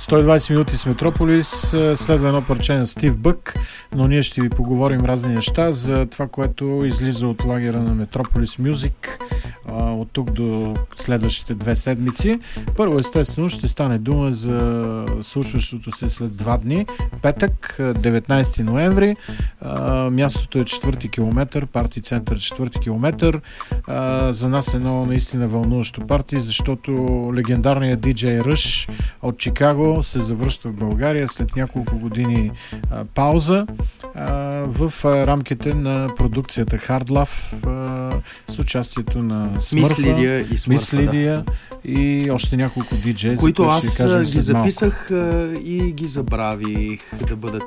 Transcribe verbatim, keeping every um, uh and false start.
сто и двайсет минути с Метрополис, следва едно парче на Стив Бък, но ние ще ви поговорим разни неща за това, което излиза от лагера на Метрополис Мюзик от тук до следващите две седмици. Първо, естествено, ще стане дума за случващото се след два дни. Петък, деветнайсети ноември. Мястото е четвърти километър, парти център четвърти километър. За нас е едно наистина вълнуващо парти, защото легендарният диджей Ръш от Чикаго се завръща в България след няколко години а, пауза а, в а, рамките на продукцията Hard Love а, с участието на Смърфа, Мис Лидия и Смърфа, Мис Лидия, да. И още няколко диджеи, които аз ги записах а, и ги забравих да бъдат